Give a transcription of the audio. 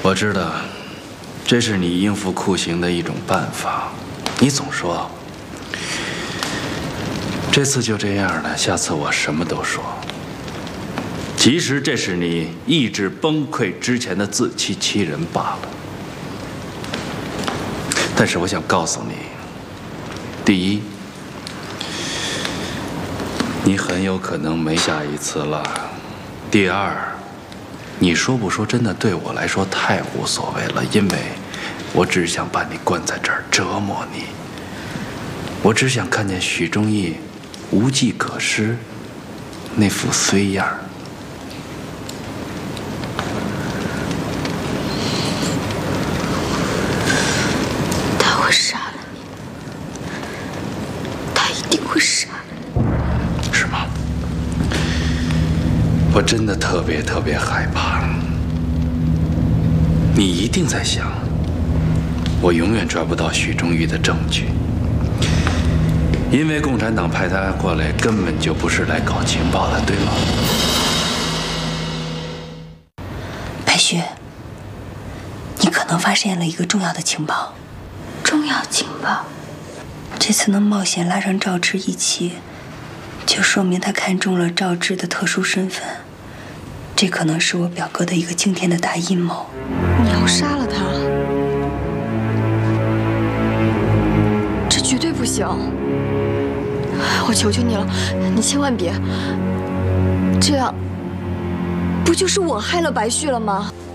我知道，这是你应付酷刑的一种办法。你总说，这次就这样了，下次我什么都说。其实这是你意志崩溃之前的自欺欺人罢了。但是我想告诉你，第一，你很有可能没下一次了；第二，你说不说真的对我来说太无所谓了，因为我只想把你关在这儿折磨你。我只想看见许忠义无计可施那副衰样儿。 他会杀了你，他一定会杀了你。 是吗？我真的特别害怕。你一定在想，我永远抓不到许忠义的证据，因为共产党派他过来根本就不是来搞情报的，对吗？ 白雪，你可能发现了一个重要的情报。 重要情报？ 这次能冒险拉上赵志一起，就说明他看中了赵志的特殊身份。这可能是我表哥的一个惊天的大阴谋。 你要杀了他？这绝对不行！我求求你了，你千万别！这样，不就是我害了白旭了吗？